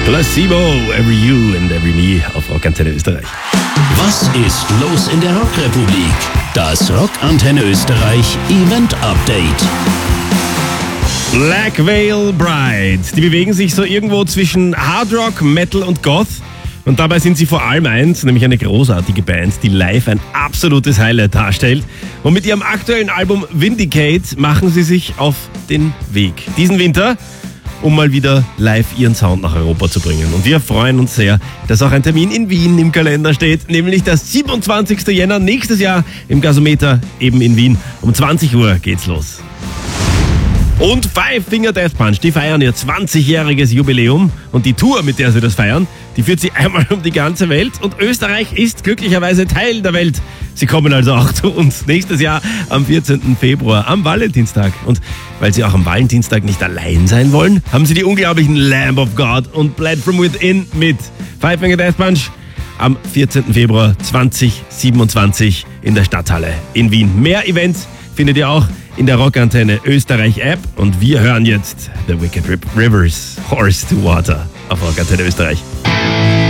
Placebo, Every You and Every Me auf Rockantenne Österreich. Was ist los in der Rockrepublik? Das Rockantenne Österreich Event Update. Black Veil Bride. Die bewegen sich so irgendwo zwischen Hard Rock, Metal und Goth. Und dabei sind sie vor allem eins, nämlich eine großartige Band, die live ein absolutes Highlight darstellt. Und mit ihrem aktuellen Album Vindicate machen sie sich auf den Weg. Diesen Winter, um mal wieder live ihren Sound nach Europa zu bringen. Und wir freuen uns sehr, dass auch ein Termin in Wien im Kalender steht, nämlich der 27. Jänner nächstes Jahr im Gasometer, eben in Wien. Um 20 Uhr geht's los. Und Five Finger Death Punch, die feiern ihr 20-jähriges Jubiläum. Und die Tour, mit der sie das feiern, die führt sie einmal um die ganze Welt. Und Österreich ist glücklicherweise Teil der Welt. Sie kommen also auch zu uns nächstes Jahr am 14. Februar, am Valentinstag. Und weil sie auch am Valentinstag nicht allein sein wollen, haben sie die unglaublichen Lamb of God und Bled From Within mit. Five Finger Death Punch am 14. Februar 2027 in der Stadthalle in Wien. Mehr Events findet ihr auch in der Rockantenne Österreich App. Und wir hören jetzt The Wicked Rivers, Horse to Water auf Rockantenne Österreich.